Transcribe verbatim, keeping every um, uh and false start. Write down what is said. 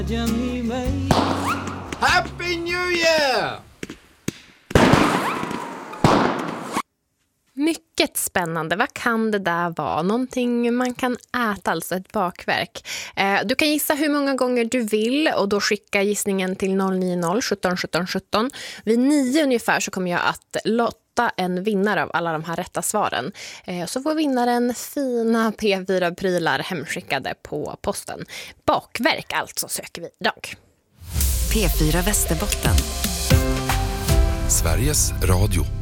Happy New Year! Mycket spännande. Vad kan det där vara? Någonting man kan äta, alltså ett bakverk. Eh, du kan gissa hur många gånger du vill och då skicka gissningen till noll nio noll sjutton sjutton sjutton. Vid nio ungefär så kommer jag att lotta en vinnare av alla de här rätta svaren. Eh, så får vinnaren fina P fyra-prylar hemskickade på posten. Bakverk alltså söker vi idag. P fyra Västerbotten. Sveriges Radio.